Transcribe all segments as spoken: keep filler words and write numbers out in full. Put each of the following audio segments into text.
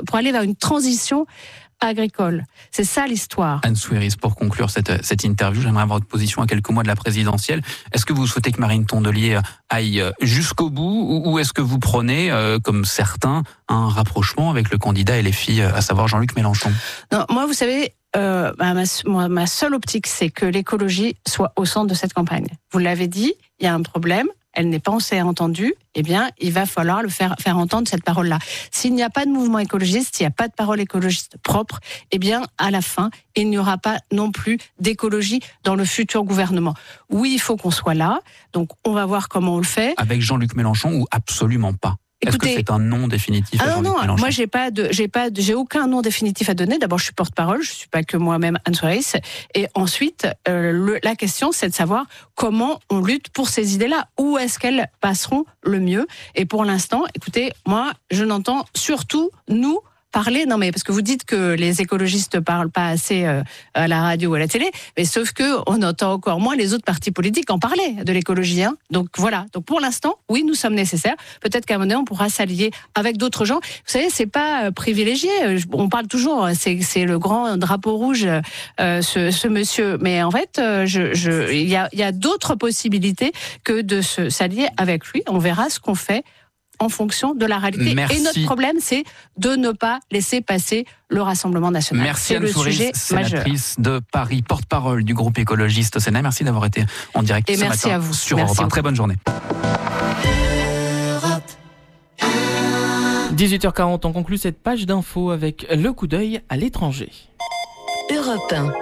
pour aller vers une transition agricole. C'est ça l'histoire. Anne Souiris, pour conclure cette, cette interview, j'aimerais avoir votre position à quelques mois de la présidentielle. Est-ce que vous souhaitez que Marine Tondelier aille jusqu'au bout ou, ou est-ce que vous prenez, euh, comme certains, un rapprochement avec le candidat L F I, à savoir Jean-Luc Mélenchon? Non, moi, vous savez, euh, bah, ma, moi, ma seule optique, c'est que l'écologie soit au centre de cette campagne. Vous l'avez dit, il y a un problème. Elle n'est pas entendue, eh bien, il va falloir le faire, faire entendre cette parole-là. S'il n'y a pas de mouvement écologiste, s'il n'y a pas de parole écologiste propre, eh bien, à la fin, il n'y aura pas non plus d'écologie dans le futur gouvernement. Oui, il faut qu'on soit là, donc on va voir comment on le fait. Avec Jean-Luc Mélenchon ou absolument pas? Est-ce Écoutez, que c'est un nom définitif à ah Jean-Luc non, non, Mélenchon? moi j'ai pas de, j'ai pas, de, j'ai aucun nom définitif à donner. D'abord, je suis porte-parole, je suis pas que moi-même Anne Souiris. Et ensuite, euh, le, la question, c'est de savoir comment on lutte pour ces idées-là. Où est-ce qu'elles passeront le mieux? Et pour l'instant, écoutez, moi, je n'entends surtout nous. Parler, non mais parce que vous dites que les écologistes parlent pas assez euh, à la radio ou à la télé, mais sauf que on entend encore moins les autres partis politiques en parler de l'écologie. Hein. Donc voilà. Donc pour l'instant, oui, nous sommes nécessaires. Peut-être qu'à un moment donné, on pourra s'allier avec d'autres gens. Vous savez, c'est pas euh, privilégié. On parle toujours, c'est c'est le grand drapeau rouge, euh, ce, ce monsieur. Mais en fait, euh, je, je, il y a, il y a d'autres possibilités que de se s'allier avec lui. On verra ce qu'on fait en fonction de la réalité. Merci. Et notre problème, c'est de ne pas laisser passer le Rassemblement national. Merci c'est Anne le Souiris, sujet sénatrice majeur. de Paris, porte-parole du groupe écologiste au Sénat. Merci d'avoir été en direct Et ce merci matin à vous. sur Merci Europe un. Très bonne journée. dix-huit heures quarante, on conclut cette page d'infos avec le coup d'œil à l'étranger. Europe un.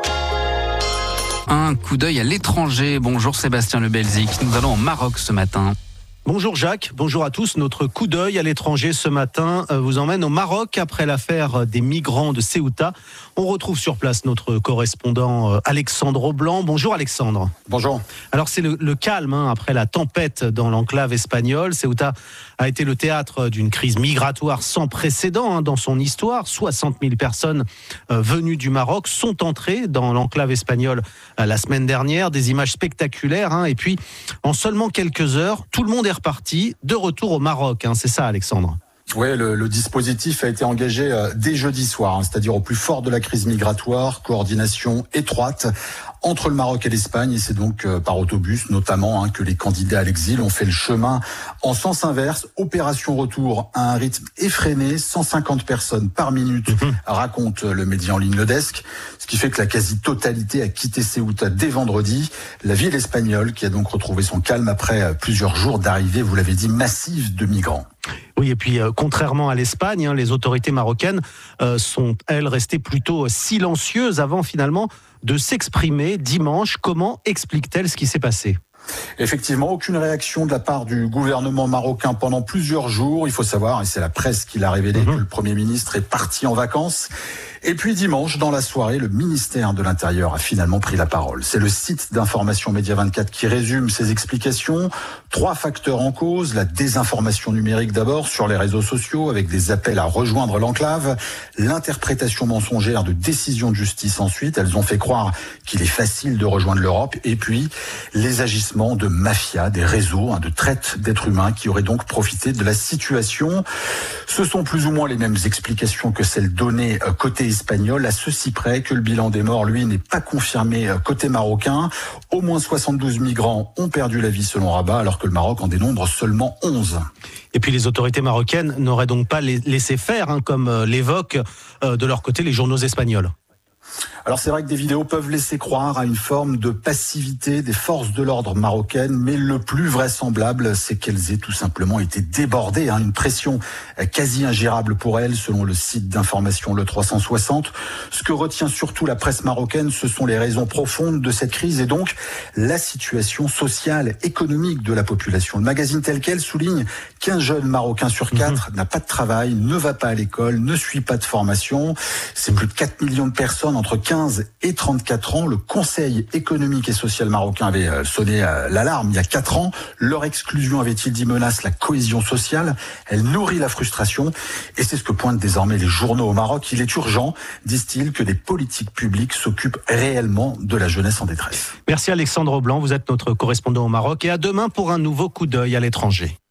Un coup d'œil à l'étranger. Bonjour Sébastien Le Belzic. Nous allons au Maroc ce matin. Bonjour Jacques, bonjour à tous. Notre coup d'œil à l'étranger ce matin vous emmène au Maroc après l'affaire des migrants de Ceuta. On retrouve sur place notre correspondant Alexandre Blanc. Bonjour Alexandre. Bonjour. Alors c'est le, le calme hein, après la tempête dans l'enclave espagnole. Ceuta a été le théâtre d'une crise migratoire sans précédent hein, dans son histoire. soixante mille personnes euh, venues du Maroc sont entrées dans l'enclave espagnole euh, la semaine dernière. Des images spectaculaires. Hein, et puis en seulement quelques heures, tout le monde est reparti de retour au Maroc. Hein, c'est ça Alexandre? Oui, le, le dispositif a été engagé euh, dès jeudi soir, hein, c'est-à-dire au plus fort de la crise migratoire, coordination étroite entre le Maroc et l'Espagne, et c'est donc euh, par autobus notamment hein, que les candidats à l'exil ont fait le chemin en sens inverse. Opération retour à un rythme effréné, cent cinquante personnes par minute, mmh. raconte le média en ligne Le Desk, ce qui fait que la quasi-totalité a quitté Ceuta dès vendredi. La ville espagnole qui a donc retrouvé son calme après plusieurs jours d'arrivée, vous l'avez dit, massive de migrants. Oui, et puis euh, contrairement à l'Espagne, hein, les autorités marocaines euh, sont, elles, restées plutôt silencieuses avant finalement de s'exprimer dimanche. Comment explique-t-elle ce qui s'est passé ? Effectivement, aucune réaction de la part du gouvernement marocain pendant plusieurs jours. Il faut savoir, et c'est la presse qui l'a révélé, mmh. que le Premier ministre est parti en vacances. Et puis dimanche, dans la soirée, le ministère de l'Intérieur a finalement pris la parole. C'est le site d'information Média vingt-quatre qui résume ses explications. Trois facteurs en cause. La désinformation numérique d'abord sur les réseaux sociaux avec des appels à rejoindre l'enclave. L'interprétation mensongère de décisions de justice ensuite. Elles ont fait croire qu'il est facile de rejoindre l'Europe. Et puis, les agissements de mafias, des réseaux hein, de traite d'êtres humains qui auraient donc profité de la situation. Ce sont plus ou moins les mêmes explications que celles données côté espagnol, à ceci près que le bilan des morts, lui, n'est pas confirmé côté marocain. Au moins soixante-douze migrants ont perdu la vie selon Rabat, alors que le Maroc en dénombre seulement onze. Et puis les autorités marocaines n'auraient donc pas laissé faire, hein, comme l'évoquent euh, de leur côté les journaux espagnols. Alors c'est vrai que des vidéos peuvent laisser croire à une forme de passivité des forces de l'ordre marocaines, mais le plus vraisemblable, c'est qu'elles aient tout simplement été débordées. Hein, une pression quasi ingérable pour elles, selon le site d'information Le trois cent soixante. Ce que retient surtout la presse marocaine, ce sont les raisons profondes de cette crise et donc la situation sociale, économique de la population. Le magazine Tel Quel souligne qu'un jeune Marocain sur quatre mmh. n'a pas de travail, ne va pas à l'école, ne suit pas de formation. C'est plus de quatre millions de personnes entre quinze et trente-quatre ans. Le Conseil économique et social marocain avait sonné l'alarme il y a quatre ans. Leur exclusion, avait-il dit, menace la cohésion sociale. Elle nourrit la frustration. Et c'est ce que pointent désormais les journaux au Maroc. Il est urgent, disent-ils, que des politiques publiques s'occupent réellement de la jeunesse en détresse. Merci Alexandre Blanc, vous êtes notre correspondant au Maroc. Et à demain pour un nouveau coup d'œil à l'étranger.